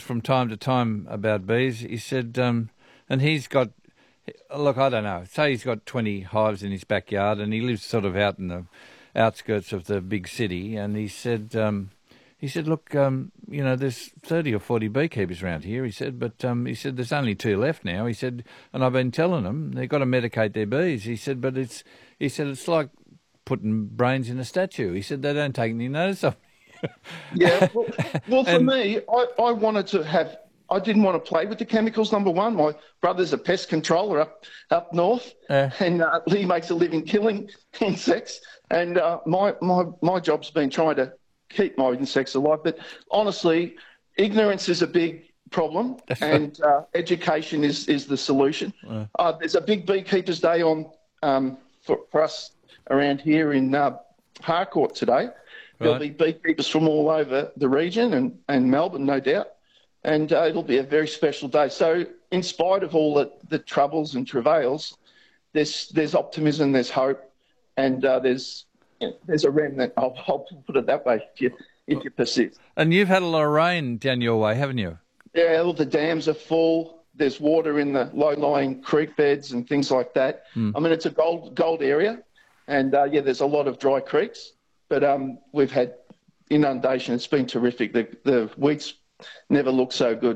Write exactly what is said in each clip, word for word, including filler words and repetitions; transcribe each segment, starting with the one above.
from time to time about bees. He said, um, and he's got, look, I don't know, say he's got twenty hives in his backyard and he lives sort of out in the outskirts of the big city. And he said, um, he said, look, um, you know, there's thirty or forty beekeepers around here, he said, but um, he said, there's only two left now. He said, and I've been telling them they've got to medicate their bees. He said, but it's, he said, it's like putting brains in a statue. He said, they don't take any notice of me. Yeah, well, well for And- me, I, I wanted to have, I didn't want to play with the chemicals, number one. My brother's a pest controller up, up north, Yeah. and uh, he makes a living killing insects. And uh, my, my, my job's been trying to keep my insects alive. But honestly, ignorance is a big problem, and uh, education is, is the solution. Yeah. Uh, there's a big Beekeepers Day on um, for, for us around here in uh, Harcourt today. There'll be beekeepers from all over the region and, and Melbourne, no doubt. And uh, it'll be a very special day. So in spite of all the, the troubles and travails, there's there's optimism, there's hope, and uh, there's you know, there's a remnant. I'll, I'll put it that way if you, if you persist. And you've had a lot of rain down your way, haven't you? Yeah, all the dams are full. There's water in the low-lying creek beds and things like that. Mm. I mean, it's a gold gold area. And, uh, yeah, there's a lot of dry creeks. But um, we've had inundation. It's been terrific. The, the wheat's never looked so good.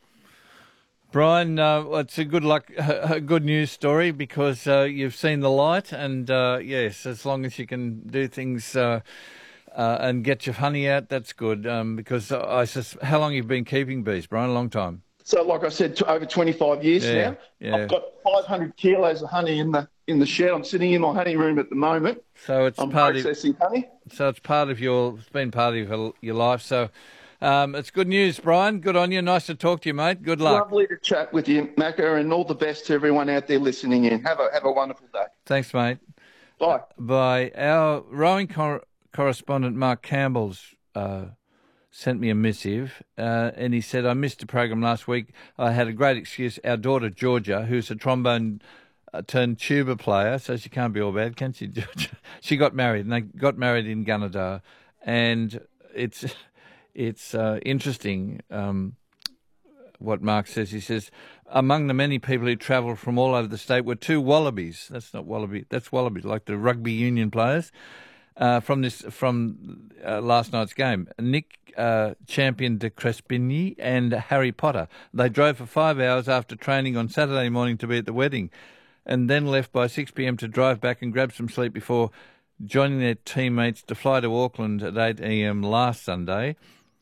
Brian, uh, well, it's a good luck, a good news story because uh, you've seen the light, and uh, yes, as long as you can do things uh, uh, and get your honey out, that's good. Um, because I sus- how long have you been keeping bees, Brian? A long time. So, like I said, to over twenty-five years Yeah, now. yeah. I've got five hundred kilos of honey in the in the shed. I'm sitting in my honey room at the moment. So it's I'm part of processing honey. so it's part of your it's been part of your, your life. So um, it's good news, Brian. Good on you. Nice to talk to you, mate. Good luck. Lovely to chat with you, Macca, and all the best to everyone out there listening in. Have a have a wonderful day. Thanks, mate. Bye. By our rowing cor- correspondent Mark Campbell's uh, sent me a missive, uh, and he said, I missed the program last week. I had a great excuse. Our daughter Georgia, who's a trombone uh, turned tuba player, so she can't be all bad, can she, Georgia? She got married, and they got married in Gunnedah, and it's it's uh, interesting um, what Mark says. He says, among the many people who travelled from all over the state were two wallabies. That's not wallaby. That's wallabies, like the rugby union players uh, from this from uh, last night's game. Nick uh, Champion de Crespigny and Harry Potter. They drove for five hours after training on Saturday morning to be at the wedding, and then left by six p.m. to drive back and grab some sleep before joining their teammates to fly to Auckland at eight a.m. last Sunday.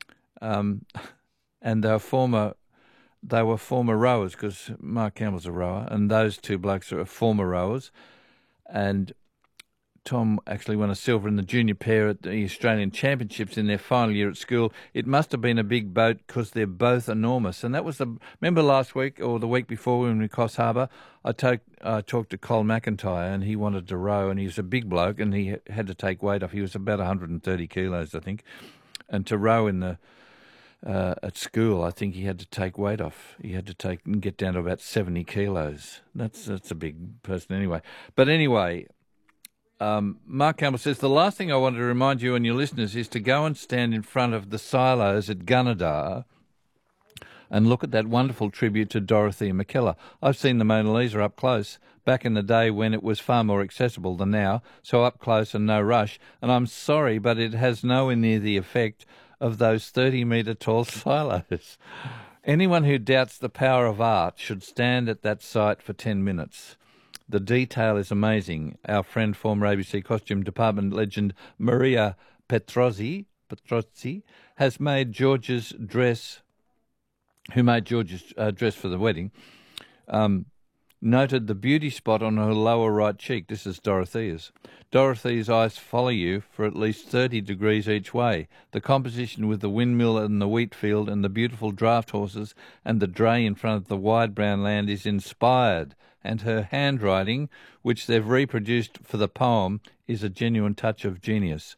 Um, and they were former. They were former rowers because Mark Campbell's a rower, and those two blokes are former rowers. And Tom actually won a silver in the junior pair at the Australian Championships in their final year at school. It must have been a big boat because they're both enormous. And that was the remember last week or the week before when we were in Coffs Harbour, I, took, I talked to Col McIntyre and he wanted to row, and he's a big bloke and he had to take weight off. He was about one hundred thirty kilos, I think, and to row in the Uh, at school, I think he had to take weight off. He had to take and get down to about seventy kilos. That's that's a big person anyway. But anyway, um, Mark Campbell says, the last thing I want to remind you and your listeners is to go and stand in front of the silos at Gunnedah and look at that wonderful tribute to Dorothea McKellar. I've seen the Mona Lisa up close back in the day when it was far more accessible than now, so up close and no rush. And I'm sorry, but it has nowhere near the effect of those thirty-metre tall silos. Anyone who doubts the power of art should stand at that site for ten minutes. The detail is amazing. Our friend, former A B C costume department legend Maria Petrozzi, Petrozzi has made George's dress, who made George's uh, dress for the wedding, um, noted the beauty spot on her lower right cheek. This is Dorothea's. Dorothea's eyes follow you for at least thirty degrees each way. The composition with the windmill and the wheat field and the beautiful draft horses and the dray in front of the wide brown land is inspired, and her handwriting, which they've reproduced for the poem, is a genuine touch of genius.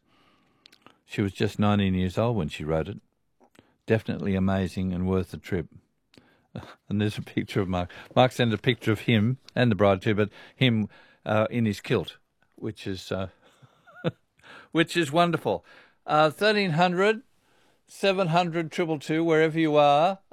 She was just nineteen years old when she wrote it. Definitely amazing and worth the trip. And there's a picture of Mark. Mark sent a picture of him and the bride too, but him uh, in his kilt, which is uh, which is wonderful. Uh, thirteen hundred, seven hundred, two two two, wherever you are.